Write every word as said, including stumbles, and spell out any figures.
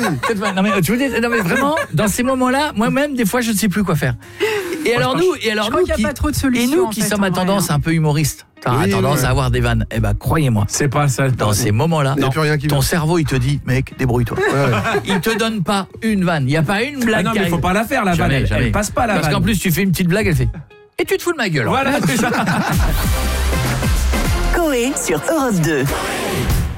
non, mais, je vous dis, non mais vraiment, dans ces moments-là, moi-même, des fois, je ne sais plus quoi faire. Et alors nous, et alors nous, qui, pas trop de solutions, et nous qui en fait, sommes à tendance vrai, un peu humoriste, t'as oui, tendance ouais. à avoir des vannes. Eh ben, croyez-moi. C'est pas ça. Dans ces moments-là, Il y a plus rien qui ton va. cerveau, il te dit, mec, débrouille-toi. Ouais, ouais. Il te donne pas une vanne. Il y a pas une blague. Ah non, qui mais faut arrive. pas la faire la Jamais, vanne. Elle, jamais. elle passe pas la Parce vanne. qu'en plus, tu fais une petite blague, elle fait. Et tu te fous de ma gueule. Voilà, c'est ça. Coé sur Europe deux.